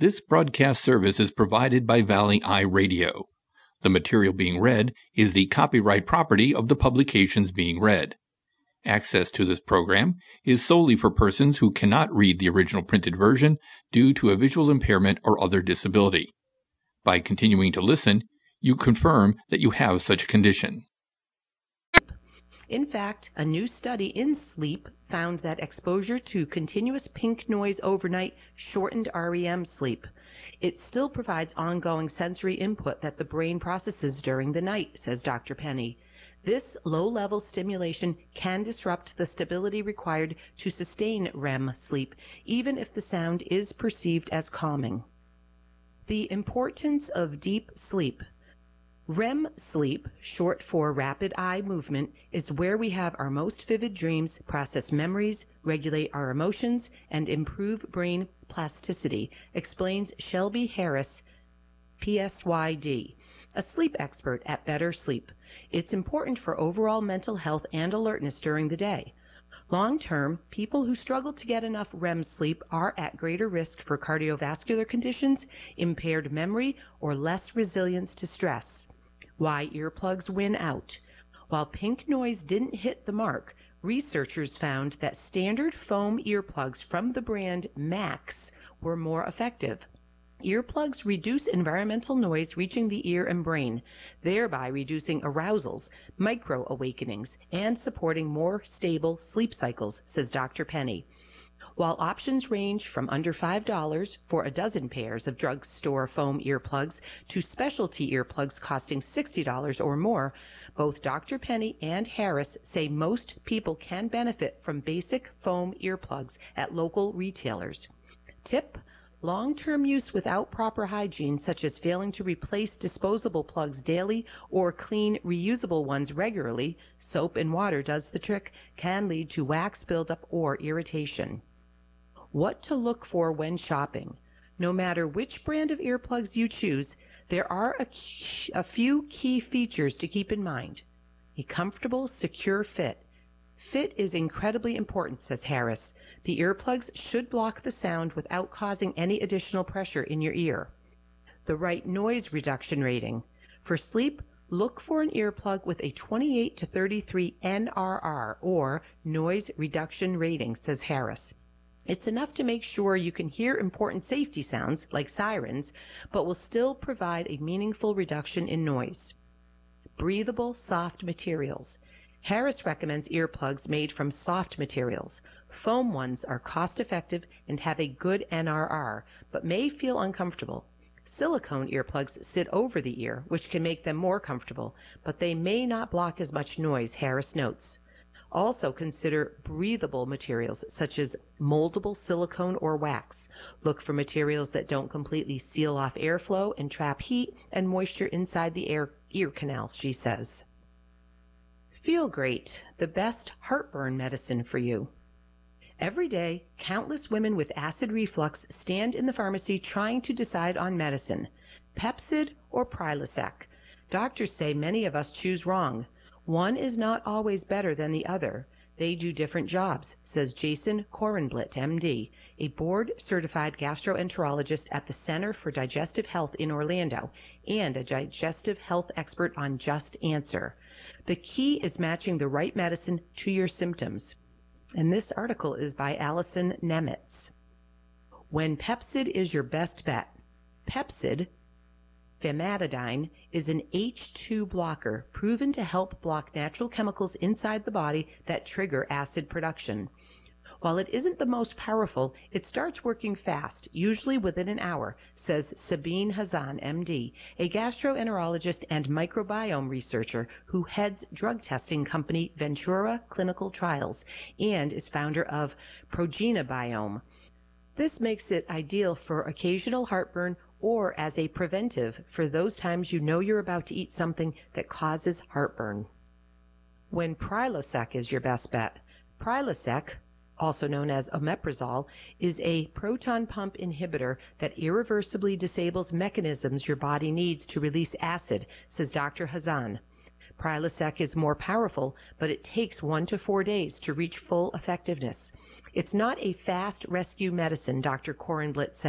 This broadcast service is provided by Valley Eye Radio. The material being read is the copyright property of the publications being read. Access to this program is solely for persons who cannot read the original printed version due to a visual impairment or other disability. By continuing to listen, you confirm that you have such a condition. In fact, a new study in sleep found that exposure to continuous pink noise overnight shortened REM sleep. It still provides ongoing sensory input that the brain processes during the night, says Dr. Penny. This low-level stimulation can disrupt the stability required to sustain REM sleep, even if the sound is perceived as calming. The importance of deep sleep. REM sleep, short for rapid eye movement, is where we have our most vivid dreams, process memories, regulate our emotions, and improve brain plasticity, explains Shelby Harris, PSYD, a sleep expert at Better Sleep. It's important for overall mental health and alertness during the day. Long-term, people who struggle to get enough REM sleep are at greater risk for cardiovascular conditions, impaired memory, or less resilience to stress. Why earplugs win out. While pink noise didn't hit the mark, researchers found that standard foam earplugs from the brand Max were more effective. Earplugs reduce environmental noise reaching the ear and brain, thereby reducing arousals, micro-awakenings, and supporting more stable sleep cycles, says Dr. Penny. While options range from under $5 for a dozen pairs of drugstore foam earplugs to specialty earplugs costing $60 or more, both Dr. Penny and Harris say most people can benefit from basic foam earplugs at local retailers. Tip: long-term use without proper hygiene, such as failing to replace disposable plugs daily or clean reusable ones regularly, soap and water does the trick, can lead to wax buildup or irritation. What to look for when shopping. No matter which brand of earplugs you choose, there are a few key features to keep in mind. A comfortable, secure fit. Fit is incredibly important, says Harris. The earplugs should block the sound without causing any additional pressure in your ear. The right noise reduction rating. For sleep, look for an earplug with a 28 to 33 NRR, or noise reduction rating, says Harris. It's enough to make sure you can hear important safety sounds, like sirens, but will still provide a meaningful reduction in noise. Breathable, soft materials. Harris recommends earplugs made from soft materials. Foam ones are cost-effective and have a good NRR, but may feel uncomfortable. Silicone earplugs sit over the ear, which can make them more comfortable, but they may not block as much noise, Harris notes. Also consider breathable materials such as moldable silicone or wax. Look for materials that don't completely seal off airflow and trap heat and moisture inside the ear canal, she says. Feel Great, the best heartburn medicine for you. Every day, countless women with acid reflux stand in the pharmacy trying to decide on medicine, Pepcid or Prilosec. Doctors say many of us choose wrong. One is not always better than the other. They do different jobs, says Jason Korenblit, MD, a board-certified gastroenterologist at the Center for Digestive Health in Orlando and a digestive health expert on Just Answer. The key is matching the right medicine to your symptoms. And this article is by Allison Nemitz. When Pepcid is your best bet. Pepcid, famotidine, is an H2 blocker proven to help block natural chemicals inside the body that trigger acid production. While it isn't the most powerful, it starts working fast, usually within an hour, says Sabine Hazan, MD, a gastroenterologist and microbiome researcher who heads drug testing company Ventura Clinical Trials and is founder of Progenobiome. This makes it ideal for occasional heartburn or as a preventive for those times you know you're about to eat something that causes heartburn. When Prilosec is your best bet. Prilosec, also known as omeprazole, is a proton pump inhibitor that irreversibly disables mechanisms your body needs to release acid, says Dr. Hazan. Prilosec is more powerful, but it takes 1 to 4 days to reach full effectiveness. It's not a fast rescue medicine, Dr. Korenblit says.